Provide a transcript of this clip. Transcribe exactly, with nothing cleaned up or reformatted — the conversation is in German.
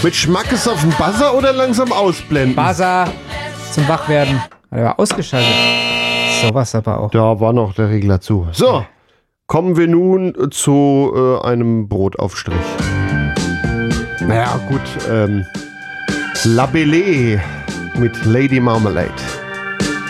Mit Schmackes auf dem Buzzer oder langsam ausblenden? Buzzer zum Wachwerden. Er war ausgeschaltet. Sowas aber auch. Da war noch der Regler zu. So, kommen wir nun zu äh, einem Brotaufstrich. Naja, gut. Ähm, La Belle mit Lady Marmalade.